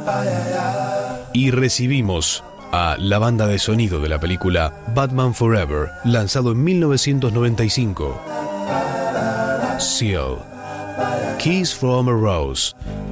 Y recibimos a la banda de sonido de la película Batman Forever, lanzado en 1995. Seal, Kiss from a Rose,